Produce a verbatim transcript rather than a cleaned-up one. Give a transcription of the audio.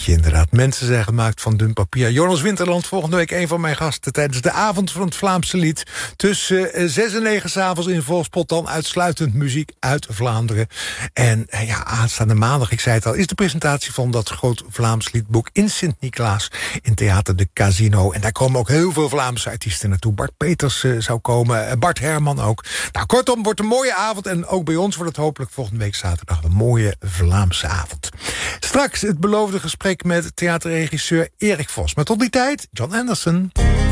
liedje inderdaad. Mensen zijn gemaakt van dun papier. Jonas Winterland, volgende week een van mijn gasten tijdens de avond van het Vlaamse lied. Tussen zes en negen 's avonds in Volkspot, dan uitsluitend muziek uit Vlaanderen. En ja, aanstaande maandag, ik zei het al, is de presentatie van dat groot Vlaams liedboek in Sint-Niklaas in Theater de Casino. En daar komen ook heel veel Vlaamse artiesten naartoe. Bart Peters uh, zou komen, Bart Herman ook. Nou, kortom, wordt een mooie avond. En ook bij ons wordt het hopelijk volgende week zaterdag een mooie Vlaamse avond. Straks het beloofde gesprek met theaterregisseur Erik Vos. Maar tot die tijd, John Anderson.